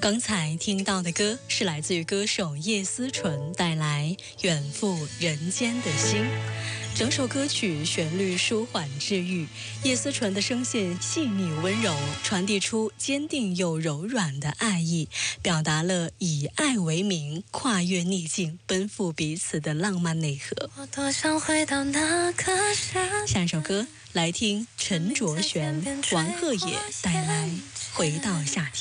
刚才听到的歌是来自于歌手叶思纯带来《远赴人间的心》。整首歌曲旋律舒缓治愈，叶思纯的声线细腻温柔，传递出坚定又柔软的爱意，表达了以爱为名，跨越逆境，奔赴彼此的浪漫内核。 我多想回到那个下一首歌来听陈卓璇、王鹤野带来《回到夏天》。